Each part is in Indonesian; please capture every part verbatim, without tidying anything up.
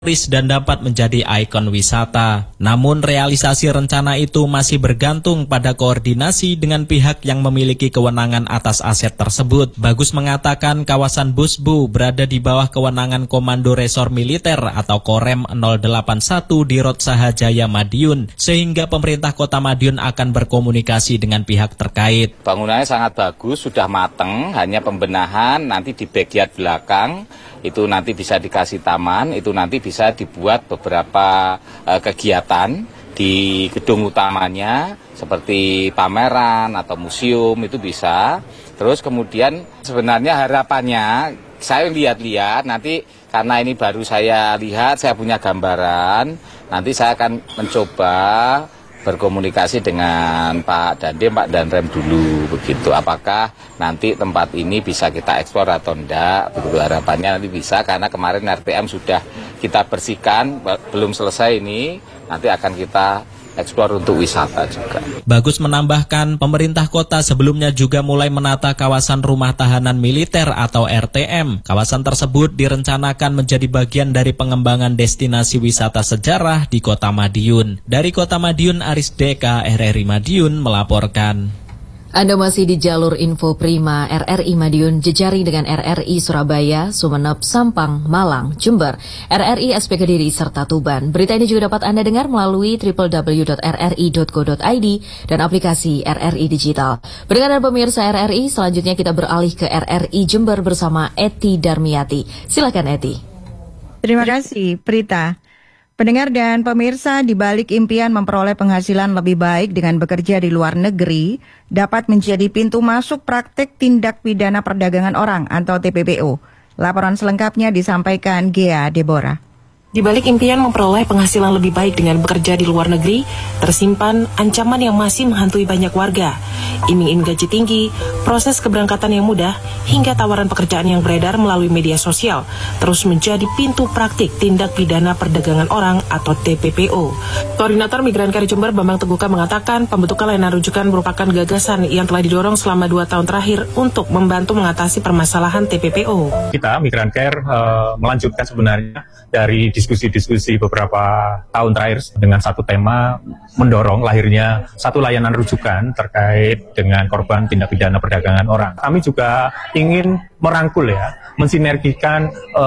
dan dapat menjadi ikon wisata. Namun realisasi rencana itu masih bergantung pada koordinasi dengan pihak yang memiliki kewenangan atas aset tersebut. Bagus mengatakan kawasan Busbu berada di bawah kewenangan Komando Resor Militer atau Korem nol delapan satu di Rot Sahajaya Madiun, sehingga pemerintah Kota Madiun akan berkomunikasi dengan pihak terkait. Bangunannya sangat bagus, sudah mateng, hanya pembenahan nanti di bagian belakang. Itu nanti bisa dikasih taman, itu nanti bisa dibuat beberapa uh, kegiatan di gedung utamanya seperti pameran atau museum itu bisa. Terus kemudian sebenarnya harapannya saya lihat-lihat nanti karena ini baru saya lihat, saya punya gambaran, nanti saya akan mencoba berkomunikasi dengan Pak Dandim, Pak Danrem dulu begitu. Apakah nanti tempat ini bisa kita eksplor atau enggak? Begitu harapannya nanti bisa, karena kemarin R T M sudah kita bersihkan, belum selesai ini, nanti akan kita eksplor untuk wisata juga. Bagus menambahkan pemerintah kota sebelumnya juga mulai menata kawasan rumah tahanan militer atau R T M. Kawasan tersebut direncanakan menjadi bagian dari pengembangan destinasi wisata sejarah di Kota Madiun. Dari Kota Madiun, Aris Deka, R R I Madiun melaporkan. Anda masih di jalur info Prima R R I Madiun, jejaring dengan R R I Surabaya, Sumeneb, Sampang, Malang, Jember, R R I S P Kediri, serta Tuban. Berita ini juga dapat Anda dengar melalui w w w titik r r i titik co titik i d dan aplikasi R R I Digital. Pendengar dan pemirsa R R I, selanjutnya kita beralih ke R R I Jember bersama Eti Darmiati. Silakan Eti. Terima kasih, Prita. Pendengar dan pemirsa, di balik impian memperoleh penghasilan lebih baik dengan bekerja di luar negeri, dapat menjadi pintu masuk praktek tindak pidana perdagangan orang atau T P P O. Laporan selengkapnya disampaikan Gea Deborah. Di balik impian memperoleh penghasilan lebih baik dengan bekerja di luar negeri, tersimpan ancaman yang masih menghantui banyak warga. Iming-iming gaji tinggi, proses keberangkatan yang mudah, hingga tawaran pekerjaan yang beredar melalui media sosial, terus menjadi pintu praktik tindak pidana perdagangan orang atau T P P O. Koordinator Migran Care Jember Bambang Teguka mengatakan pembentukan layanan rujukan merupakan gagasan yang telah didorong selama dua tahun terakhir untuk membantu mengatasi permasalahan T P P O. Kita, Migran Care, uh, melanjutkan sebenarnya dari diskusi-diskusi beberapa tahun terakhir dengan satu tema mendorong lahirnya satu layanan rujukan terkait dengan korban tindak pidana perdagangan orang. Kami juga ingin merangkul ya, mensinergikan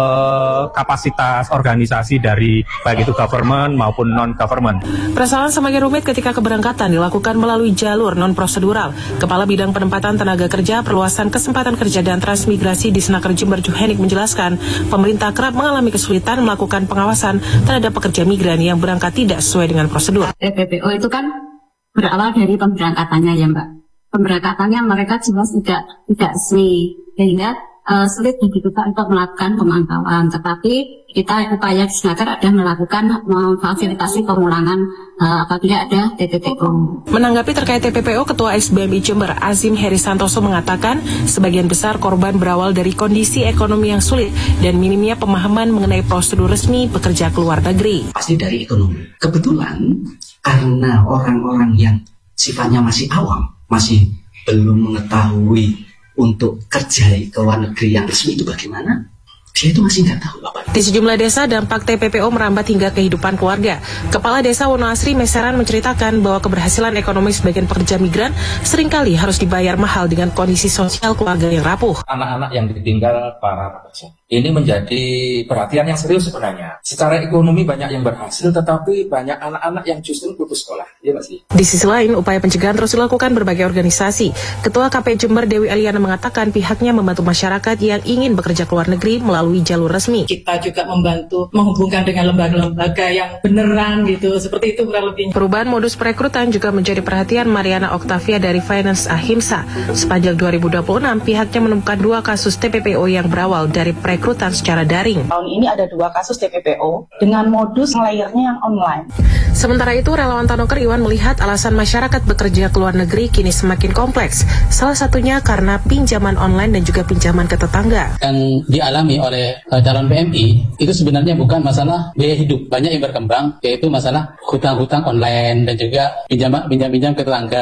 uh, kapasitas organisasi dari baik itu government maupun non-government. Persoalan semakin rumit ketika keberangkatan dilakukan melalui jalur non-prosedural. Kepala Bidang Penempatan Tenaga Kerja, Perluasan Kesempatan Kerja dan Transmigrasi di Snaker Jember Juhenik menjelaskan, pemerintah kerap mengalami kesulitan melakukan pengawasan terhadap pekerja migran yang berangkat tidak sesuai dengan prosedur. T P P O itu kan berawal dari pemberangkatannya ya Mbak. Pemberangkatannya mereka jelas tidak tidak sesuai, sehingga uh, sulit bagi kita untuk melakukan pemantauan. Tetapi kita upaya di Snaker ada melakukan memfasilitasi pemulangan uh, apabila ada T P P O. Menanggapi terkait T P P O, Ketua S B M I Jember Azim Heri Santoso mengatakan sebagian besar korban berawal dari kondisi ekonomi yang sulit dan minimnya pemahaman mengenai prosedur resmi bekerja ke luar negeri. Pasti dari ekonomi. Kebetulan karena orang-orang yang sifatnya masih awam, masih belum mengetahui untuk kerja ke luar negeri yang resmi itu bagaimana, dia itu masih nggak tahu apa. Di sejumlah desa, dampak T P P O merambat hingga kehidupan keluarga. Kepala Desa Wonoasri Meseran menceritakan bahwa keberhasilan ekonomi sebagian pekerja migran seringkali harus dibayar mahal dengan kondisi sosial keluarga yang rapuh. Anak-anak yang ditinggal para pekerja. Ini menjadi perhatian yang serius sebenarnya. Secara ekonomi banyak yang berhasil, tetapi banyak anak-anak yang justru putus sekolah. Iya nggak sih? Di sisi lain, upaya pencegahan terus dilakukan berbagai organisasi. Ketua K P Jember Dewi Eliana mengatakan pihaknya membantu masyarakat yang ingin bekerja ke luar negeri melalui jalur resmi. Kita juga membantu menghubungkan dengan lembaga-lembaga yang beneran gitu, seperti itu kurang lebih. Perubahan modus perekrutan juga menjadi perhatian Mariana Octavia dari Finance Ahimsa. Sepanjang dua ribu dua puluh enam, pihaknya menemukan dua kasus T P P O yang berawal dari perekrutan secara daring. Tahun ini ada dua kasus T P P O dengan modus layarnya yang online. Sementara itu, relawan Tanoker Iwan melihat alasan masyarakat bekerja ke luar negeri kini semakin kompleks. Salah satunya karena pinjaman online dan juga pinjaman ke tetangga. Yang dialami oleh uh, calon P M I itu sebenarnya bukan masalah biaya hidup. Banyak yang berkembang, yaitu masalah hutang-hutang online dan juga pinjam-pinjam ke tetangga.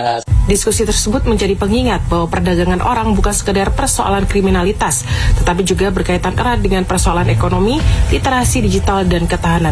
Diskusi tersebut menjadi pengingat bahwa perdagangan orang bukan sekedar persoalan kriminalitas, tetapi juga berkaitan erat dengan persoalan ekonomi, literasi digital, dan ketahanan